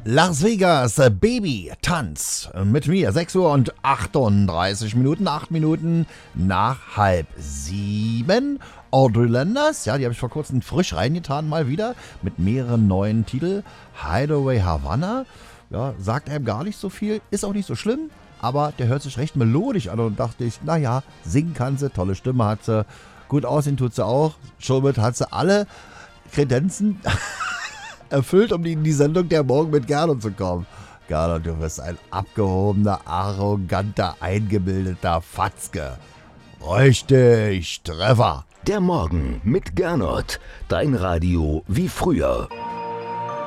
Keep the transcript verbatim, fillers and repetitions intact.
Las Vegas Baby Tanz mit mir. sechs Uhr und achtunddreißig Minuten, acht Minuten nach halb sieben. Audrey Landers, ja, die habe ich vor kurzem frisch reingetan mal wieder mit mehreren neuen Titeln. Hideaway Havana, ja, sagt einem gar nicht so viel, ist auch nicht so schlimm, aber der hört sich recht melodisch an und dachte ich, naja, singen kann sie, tolle Stimme hat sie, gut aussehen tut sie auch, somit hat sie alle Kredenzen erfüllt, um in die Sendung der Morgen mit Gernot zu kommen. Gernot, du bist ein abgehobener, arroganter, eingebildeter Fatzke. Richtig, Treffer. Der Morgen mit Gernot. Dein Radio wie früher.